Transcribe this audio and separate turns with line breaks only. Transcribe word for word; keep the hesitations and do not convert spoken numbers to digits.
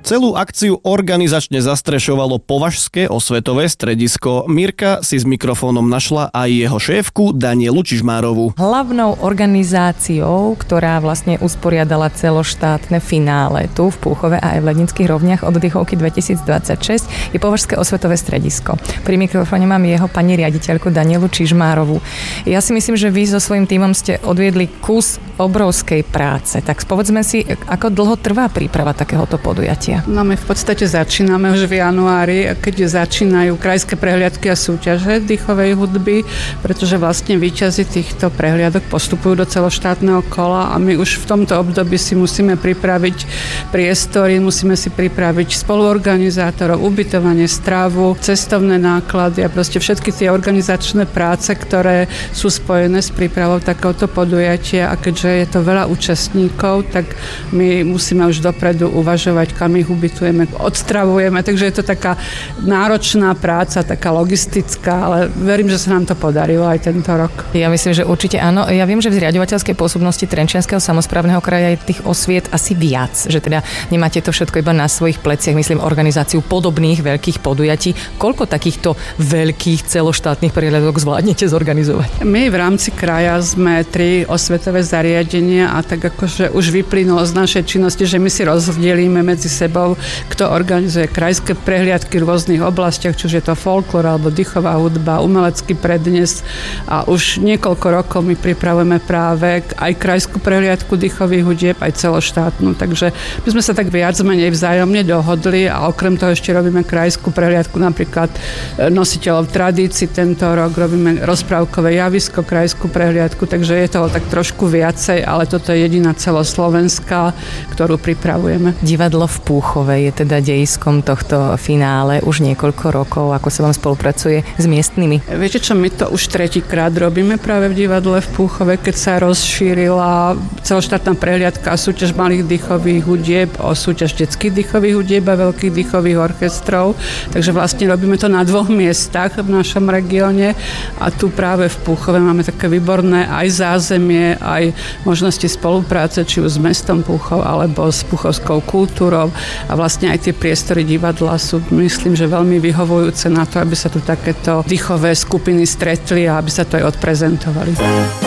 Celú akciu organizačne zastrešovalo Považské osvetové stredisko. Mirka si s mikrofónom našla aj jeho šéfku Danielu Čižmárovú.
Hlavnou organizáciou, ktorá vlastne usporiadala celoštátne finále tu v Púchove a aj v Lednických rovniach od oddychovky dvetisícdvadsaťšesť je Považské osvetové stredisko. Pri mikrofóne mám jeho pani riaditeľku Danielu Čižmárovú. Ja si myslím, že vy so svojím tímom ste odviedli kus obrovskej práce. Tak povedzme si, ako dlho trvá príprava takéhoto podujatia?
No my v podstate začíname už v januári, keď začínajú krajské prehliadky a súťaže dýchovej hudby, pretože vlastne víťazi týchto prehliadok postupujú do celoštátneho kola a my už v tomto období si musíme pripraviť priestory, musíme si pripraviť spoluorganizátorov, ubytovanie, stravu, cestovné náklady a proste všetky tie organizačné práce, ktoré sú spojené s prípravou takéhoto podujatia, a keďže je to veľa účastníkov, tak my musíme už dopredu uvažovať, kam ich ubytujeme, odstravujeme, takže je to taká náročná práca, taká logistická, ale verím, že sa nám to podarilo aj tento rok.
Ja myslím, že určite áno. Ja viem, že v zriaďovateľskej pôsobnosti Trenčianskeho samosprávneho kraja je tých osviet asi viac, že teda nemáte to všetko iba na svojich pleciach, myslím organizáciu podobných veľkých podujatí. Koľko takýchto veľkých celoštátnych prehliadok zvládnete zorganizovať?
My v rámci kraja sme tri osvetové zariadenia a tak akože už vyplynulo z našej činnosti, že my si rozdelíme medzi sebou, kto organizuje krajské prehliadky v rôznych oblastiach, či už je to folklór alebo dýchová hudba, umelecký prednes a už niekoľko rokov my pripravujeme práve aj krajskú prehliadku dýchových hudieb, aj celoštátnu, takže my sme sa tak viac menej vzájomne dohodli a okrem toho ešte robíme krajskú prehliadku napríklad nositeľov tradícií, tento rok robíme rozprávkové javisko, krajskú prehliadku, takže je toho tak trošku viacej, ale toto je jediná celoslovenská, ktorú pripravujeme.
Divadlo v Púchove je teda dejiskom tohto finále už niekoľko rokov, ako sa vám spolupracuje s miestnymi.
Viete čo, my to už tretíkrát robíme práve v divadle v Púchove, keď sa rozšírila celoštátna prehliadka a súťaž malých dýchových hudieb o súťaž detských dýchových hudieb a veľkých dýchových orchestrov. Takže vlastne robíme to na dvoch miestach v našom regióne a tu práve v Púchove máme také výborné aj zázemie, aj možnosti spolupráce, či už s mestom Púchov alebo s púchovskou kultúrou a vlastne aj tie priestory divadla sú, myslím, že veľmi vyhovujúce na to, aby sa tu takéto dýchové skupiny stretli a aby sa to aj odprezentovali.